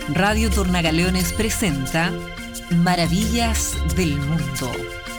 Radio Tornagaleones presenta Maravillas del Mundo.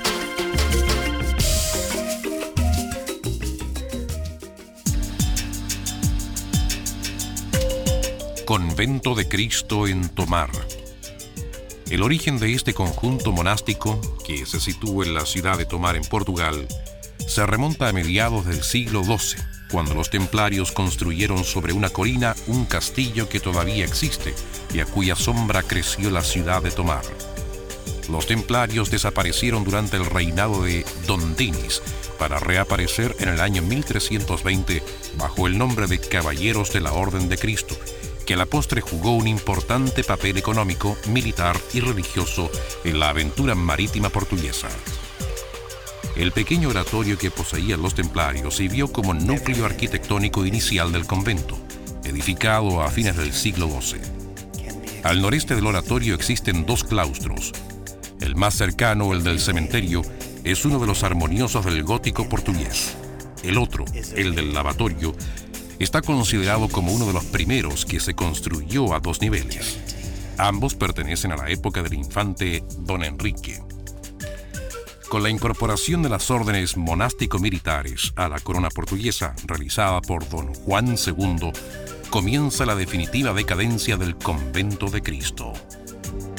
Convento de Cristo en Tomar. El origen de este conjunto monástico, que se sitúa en la ciudad de Tomar en Portugal, se remonta a mediados del siglo XII, cuando los templarios construyeron sobre una colina un castillo que todavía existe y a cuya sombra creció la ciudad de Tomar. Los templarios desaparecieron durante el reinado de Don Denis para reaparecer en el año 1320 bajo el nombre de Caballeros de la Orden de Cristo, que a la postre jugó un importante papel económico, militar y religioso en la aventura marítima portuguesa. El pequeño oratorio que poseían los templarios sirvió como núcleo arquitectónico inicial del convento, edificado a fines del siglo XII. Al noreste del oratorio existen dos claustros. El más cercano, el del cementerio, es uno de los armoniosos del gótico portugués. El otro, el del lavatorio, está considerado como uno de los primeros que se construyó a dos niveles. Ambos pertenecen a la época del infante Don Enrique. Con la incorporación de las órdenes monástico-militares a la corona portuguesa, realizada por Don Juan II, comienza la definitiva decadencia del Convento de Cristo.